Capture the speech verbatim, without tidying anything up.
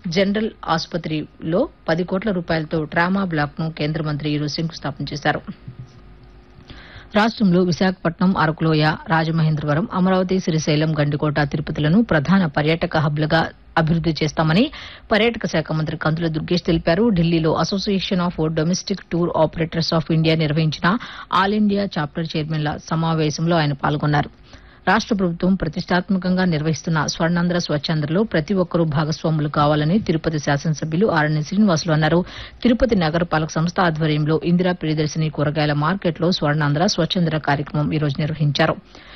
General ఆసుపత్రిలో పది కోట్ల రూపాయలతో ట్రామా బ్లాక్ ను కేంద్ర మంత్రి ఈరోజు శంకుస్థాపన చేశారు. రాష్టంలో విశాఖపట్నం, అరకులోయ, రాజమహేంద్రవరం, అమరావతి, శ్రీశైలం, గండికోట, తిరుపతిలను ప్రధాన పర్యాటక హబ్లుగా అభివృద్ది చేస్తామని పర్యాటక శాఖ మంత్రి కందుల దుర్గేష్ తెలిపారు. ఢిల్లీలో association of domestic tour operators of India నిర్వహించిన ఆల్ ఇండియా చాప్టర్ చైర్మన్ల సమావేశంలో ఆయన పాల్గొన్నారు. రాష్ట ప్రభుత్వం ప్రతిష్టాత్మకంగా నిర్వహిస్తున్న స్వర్ణాంధ్ర స్వచ్ఛాంధ్రలో ప్రతి ఒక్కరూ భాగస్వాములు కావాలని తిరుపతి శాసనసభ్యులు ఆర్ఎన్ శ్రీనివాసులు అన్నారు. తిరుపతి నగరపాలక సంస్థ ఆధ్వర్యంలో ఇందిరా ప్రియదర్శిని కూరగాయల మార్కెట్లో స్వర్ణాంధ్ర స్వచ్ఛాంధ్ర కార్యక్రమం ఈ రోజు నిర్వహించారు.